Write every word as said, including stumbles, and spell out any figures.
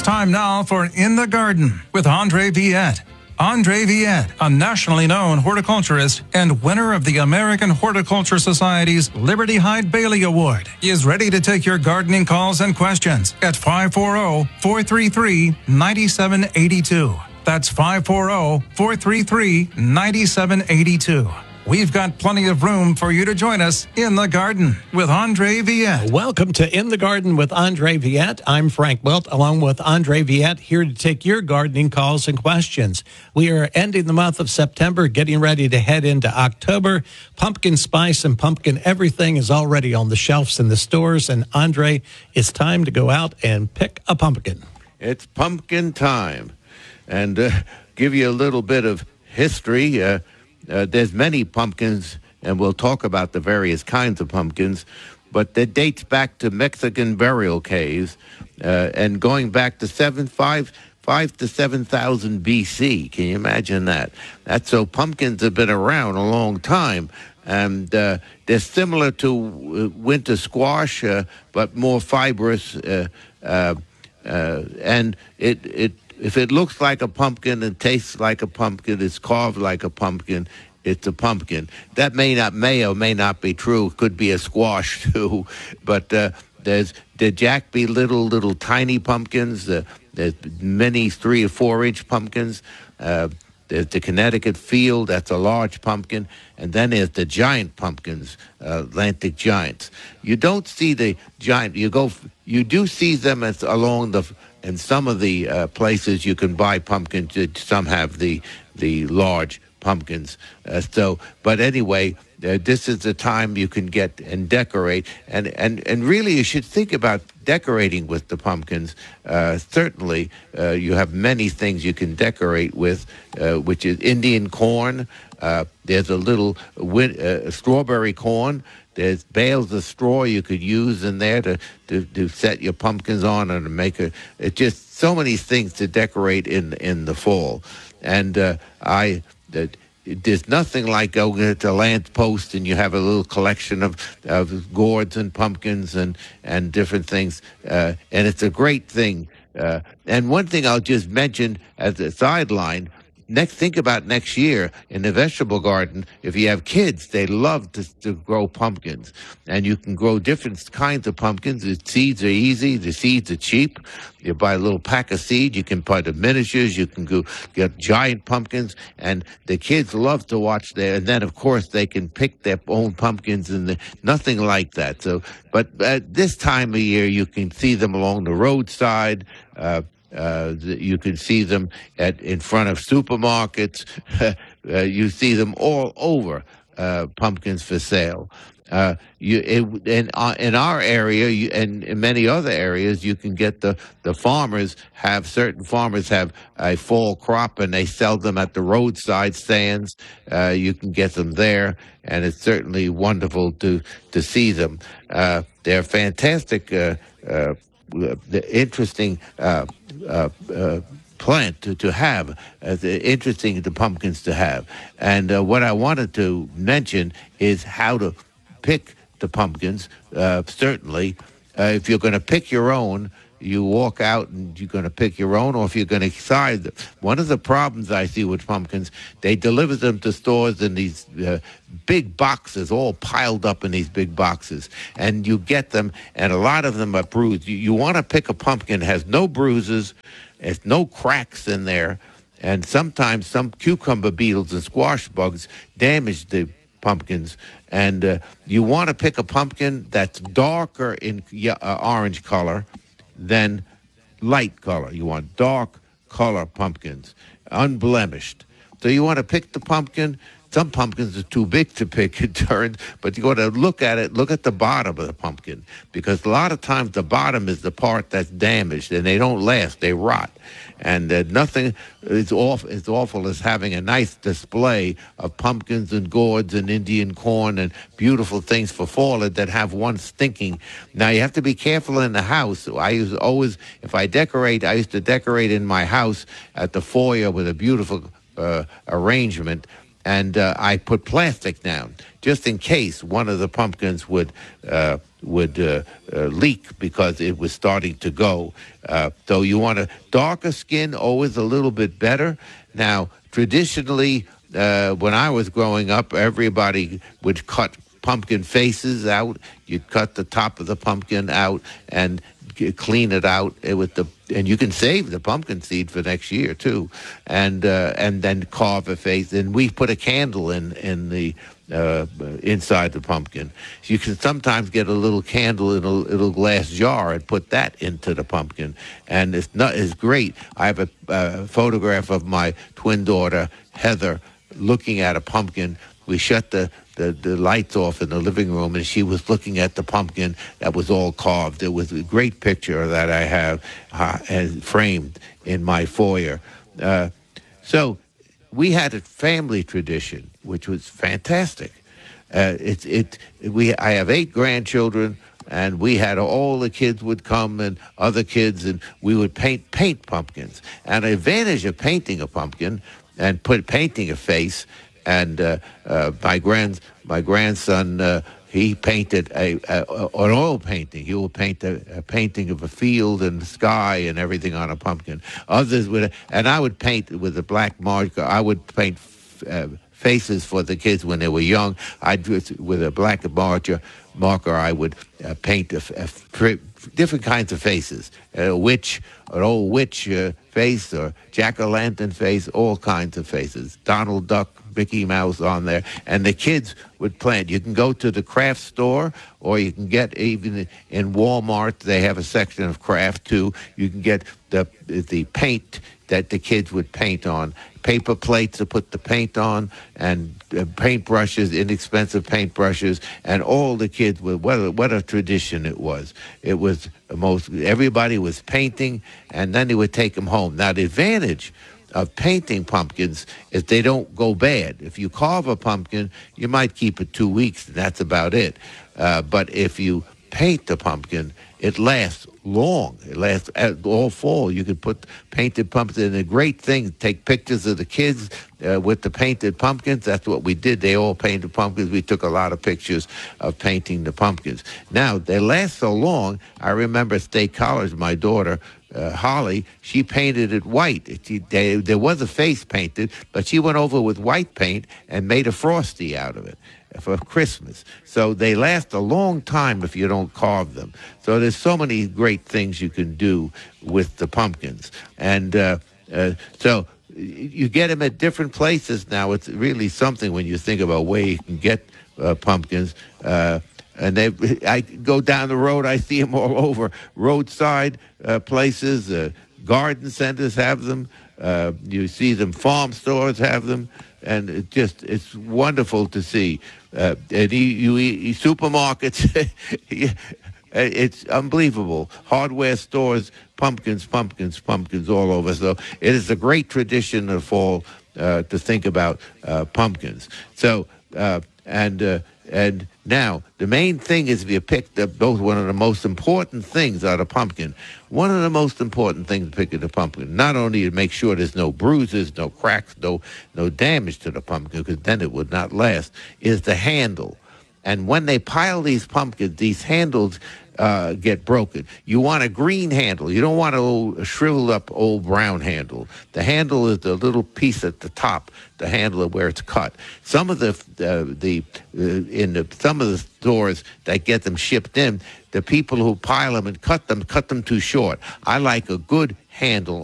time now for In the Garden with Andre Viette. Andre Viette, a nationally known horticulturist and winner of the American Horticulture Society's Liberty Hyde Bailey Award, is ready to take your gardening calls and questions at five four zero, four three three, nine seven eight two. That's five four zero, four three three, nine seven eight two. We've got plenty of room for you to join us in the garden with Andre Viette. Welcome to In the Garden with Andre Viette. I'm Frank Wilt, along with Andre Viette, here to take your gardening calls and questions. We are ending the month of September, getting ready to head into October. Pumpkin spice and pumpkin everything is already on the shelves in the stores. And Andre, it's time to go out and pick a pumpkin. It's pumpkin time. And uh, give you a little bit of history. Uh, Uh, there's many pumpkins, and we'll talk about the various kinds of pumpkins, but that dates back to Mexican burial caves, uh, and going back to seven, five, five to seven thousand B C. Can you imagine that? That's so pumpkins have been around a long time, and uh, they're similar to uh, winter squash, uh, but more fibrous, uh, uh, uh, and it it. If it looks like a pumpkin and tastes like a pumpkin, it's carved like a pumpkin, it's a pumpkin. That may not, may or may not be true. It could be a squash, too. But uh, there's the Jack B. Little, little tiny pumpkins. Uh, there's many three or four-inch pumpkins. Uh, there's the Connecticut Field, that's a large pumpkin. And then there's the giant pumpkins, uh, Atlantic giants. You don't see the giant, you go, you do see them as along the, in some of the uh, places you can buy pumpkins. Some have the the large pumpkins. Uh, so, but anyway, uh, this is the time you can get and decorate. And, and, and really, you should think about decorating with the pumpkins. Uh, certainly, uh, you have many things you can decorate with, uh, which is Indian corn. Uh, there's a little win- uh, strawberry corn. There's bales of straw you could use in there to, to, to set your pumpkins on and to make a. It's just so many things to decorate in in the fall, and uh, I. Uh, there's nothing like going to Lance Post and you have a little collection of, of gourds and pumpkins and and different things, uh, and it's a great thing. Uh, and one thing I'll just mention as a sideline. Next, think about next year in the vegetable garden. If you have kids, they love to, to grow pumpkins, and you can grow different kinds of pumpkins. The seeds are easy. The seeds are cheap. You buy a little pack of seed. You can buy the miniatures. You can go get giant pumpkins, and the kids love to watch there. And then, of course, they can pick their own pumpkins, and the, nothing like that. So, but at this time of year, you can see them along the roadside. Uh, Uh, you can see them at in front of supermarkets. uh, you see them all over, uh, pumpkins for sale. Uh, you it, in, uh, in our area you, and in many other areas, you can get the, the farmers have, certain farmers have a fall crop and they sell them at the roadside stands. Uh, you can get them there, and it's certainly wonderful to, to see them. Uh, they're fantastic, uh, uh, the interesting uh, uh, uh, plant to, to have, uh, the interesting the pumpkins to have. And uh, what I wanted to mention is how to pick the pumpkins. Uh, certainly, uh, if you're going to pick your own, you walk out and you're going to pick your own, or if you're going to decide. One of the problems I see with pumpkins, they deliver them to stores in these uh, big boxes, all piled up in these big boxes, and you get them, and a lot of them are bruised. You, you want to pick a pumpkin that has no bruises, there's no cracks in there, and sometimes some cucumber beetles and squash bugs damage the pumpkins, and uh, you want to pick a pumpkin that's darker in uh, orange color than light color. You want dark color pumpkins, unblemished. So you want to pick the pumpkin. Some pumpkins are too big to pick, it turns, but you got to look at it, look at the bottom of the pumpkin, because a lot of times the bottom is the part that's damaged, and they don't last, they rot. And uh, nothing is awful, as awful as having a nice display of pumpkins and gourds and Indian corn and beautiful things for fall that have one stinking. Now, you have to be careful in the house. I used to always, if I decorate, I used to decorate in my house at the foyer with a beautiful uh, arrangement. and uh, I put plastic down just in case one of the pumpkins would uh, would uh, uh, leak because it was starting to go. Uh, so you want a darker skin, always a little bit better. Now, traditionally, uh, when I was growing up, everybody would cut pumpkin faces out. You'd cut the top of the pumpkin out and clean it out with the, and you can save the pumpkin seed for next year too, and uh, and then carve a face. And we put a candle in in the uh, inside the pumpkin. You can sometimes get a little candle in a little glass jar and put that into the pumpkin, and it's not it's great. I have a uh, photograph of my twin daughter Heather looking at a pumpkin. We shut the The, the lights off in the living room, and she was looking at the pumpkin that was all carved. It was a great picture that I have uh, and framed in my foyer. Uh, so we had a family tradition, which was fantastic. Uh, it, it, we, I have eight grandchildren, and we had all the kids would come and other kids, and we would paint paint pumpkins. And the advantage of painting a pumpkin and put painting a face. And uh, uh, my grand my grandson uh, he painted a, a an oil painting. He will paint a, a painting of a field and the sky and everything on a pumpkin. Others would, and I would paint with a black marker. I would paint uh, faces for the kids when they were young. I'd with a black marker. Marker, I would uh, paint a, a, different kinds of faces. A witch, an old witch uh, face, or jack-o'-lantern face, all kinds of faces. Donald Duck, Mickey Mouse on there, and the kids would plant. You can go to the craft store, or you can get even in Walmart. They have a section of craft too. You can get the the paint that the kids would paint on, paper plates to put the paint on, and uh, paint brushes, inexpensive paint brushes, and all the kids would. What a, what a tradition it was! It was the most. Everybody was painting, and then they would take them home. Now the advantage of painting pumpkins is they don't go bad. If you carve a pumpkin, you might keep it two weeks, and that's about it. Uh, but if you paint the pumpkin, it lasts long. It lasts all fall. You can put painted pumpkins in. A great thing, take pictures of the kids uh, with the painted pumpkins. That's what we did. They all painted pumpkins. We took a lot of pictures of painting the pumpkins. Now, they last so long. I remember State College, my daughter, Uh, Holly, she painted it white. She, they, there was a face painted, but she went over with white paint and made a Frosty out of it for Christmas. So they last a long time if you don't carve them. So there's so many great things you can do with the pumpkins. And uh, uh, so you get them at different places now. It's really something when you think about where you can get uh, pumpkins. Uh, And they, I go down the road, I see them all over. Roadside uh, places, uh, garden centers have them. Uh, you see them, farm stores have them. And it just, it's wonderful to see. Uh, and you, you, you supermarkets, it's unbelievable. Hardware stores, pumpkins, pumpkins, pumpkins all over. So it is a great tradition of fall uh, to think about uh, pumpkins. So, uh, and... Uh, And now, the main thing is if you picked up both one of the most important things out of pumpkin, one of the most important things to pick at the pumpkin, not only to make sure there's no bruises, no cracks, no no damage to the pumpkin, because then it would not last, is the handle. And when they pile these pumpkins, these handles uh, get broken. You want a green handle. You don't want a, old, a shriveled up old brown handle. The handle is the little piece at the top, the handle of where it's cut. Some of the uh, the uh, in the, some of the stores that get them shipped in, the people who pile them and cut them cut them too short. I like a good handle